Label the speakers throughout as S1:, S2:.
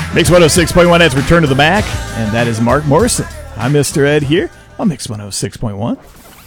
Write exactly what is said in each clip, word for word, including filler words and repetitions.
S1: Mix one oh six point one has returned to the Mac, and that is Mark Morrison. I'm Mister Ed here on Mix one oh six point one.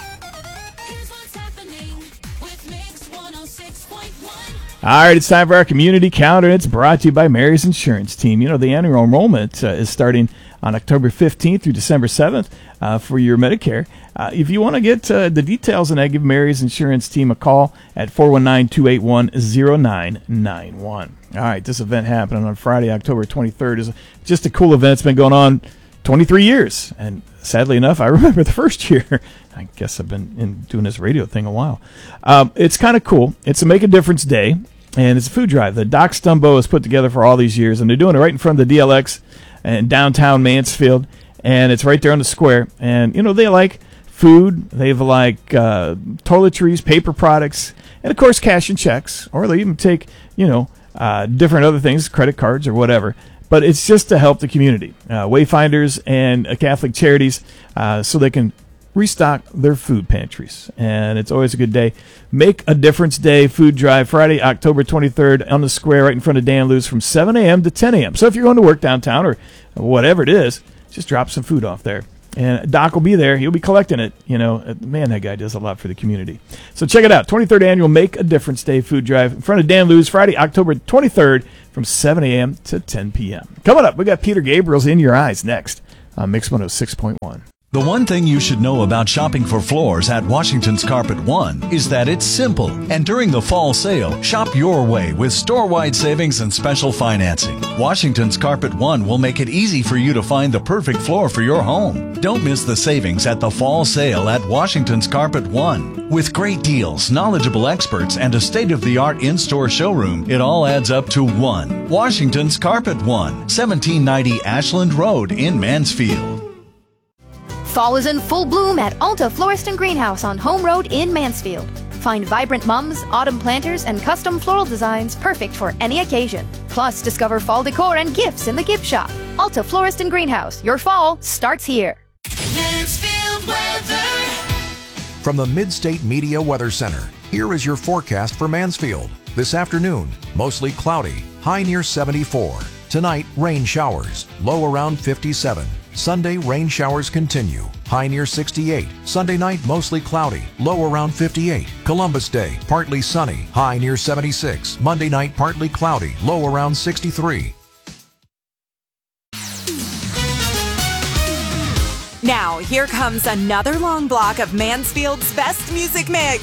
S1: All right, it's time for our community calendar. It's brought to you by Mary's Insurance Team. You know, the annual enrollment uh, is starting on October fifteenth through December seventh uh, for your Medicare. Uh, if you want to get uh, the details on that, give Mary's Insurance Team a call at four one nine, two eight one, zero nine nine one. All right, this event happening on Friday, October twenty-third is just a cool event. It's been going on twenty-three years, and sadly enough, I remember the first year. I guess I've been in doing this radio thing a while. Um, it's kind of cool. It's a Make a Difference Day, and it's a food drive that Doc Stumbo has put together for all these years, and they're doing it right in front of the D L X in downtown Mansfield, and it's right there on the square. And, you know, they like food, they like uh, toiletries, paper products, and, of course, cash and checks, or they even take, you know, uh, different other things, credit cards or whatever. But it's just to help the community, uh, Wayfinders and uh, Catholic Charities, uh, so they can restock their food pantries. And it's always a good day. Make a Difference Day food drive, Friday, October twenty-third, on the square right in front of Dan Lou's from seven a.m. to ten a.m. So if you're going to work downtown or whatever it is, just drop some food off there. And Doc will be there. He'll be collecting it. You know, man, that guy does a lot for the community. So check it out. twenty-third Annual Make a Difference Day food drive in front of Dan Lou's, Friday, October twenty-third from seven a.m. to ten p.m. Coming up, we got Peter Gabriel's In Your Eyes next on Mix one oh six point one.
S2: The one thing you should know about shopping for floors at Washington's Carpet One is that it's simple. And during the fall sale, shop your way with store-wide savings and special financing. Washington's Carpet One will make it easy for you to find the perfect floor for your home. Don't miss the savings at the fall sale at Washington's Carpet One. With great deals, knowledgeable experts, and a state-of-the-art in-store showroom, it all adds up to one. Washington's Carpet One, seventeen ninety Ashland Road in Mansfield.
S3: Fall is in full bloom at Alta Florist and Greenhouse on Home Road in Mansfield. Find vibrant mums, autumn planters, and custom floral designs perfect for any occasion. Plus, discover fall decor and gifts in the gift shop. Alta Florist and Greenhouse. Your fall starts here.
S4: Mansfield weather.
S5: From the Mid-State Media Weather Center, here is your forecast for Mansfield. This afternoon, mostly cloudy, high near seventy-four. Tonight, rain showers, low around fifty-seven. Sunday, rain showers continue, high near sixty-eight. Sunday night, mostly cloudy, low around fifty-eight. Columbus Day, partly sunny, high near seventy-six. Monday night, partly cloudy, low around sixty-three.
S6: Now, here comes another long block of Mansfield's best music mix.